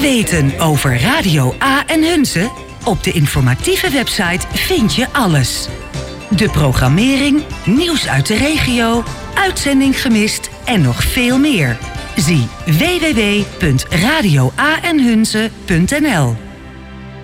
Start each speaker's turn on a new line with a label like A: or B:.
A: Weten over Radio A en Hunze? Op de informatieve website vind je alles. De programmering, nieuws uit de regio, uitzending gemist en nog veel meer. Zie www.radioaenhunze.nl.